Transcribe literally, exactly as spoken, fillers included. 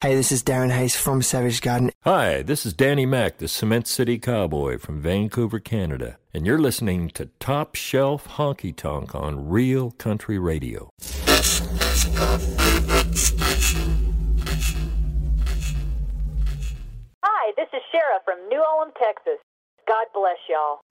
Hey, this is Darren Hayes from Savage Garden. Hi, this is Danny Mac, the Cement City Cowboy from Vancouver, Canada, and you're listening to Top Shelf Honky Tonk on Real Country Radio. Hi, this is Shara from New Ulm, Texas. God bless y'all.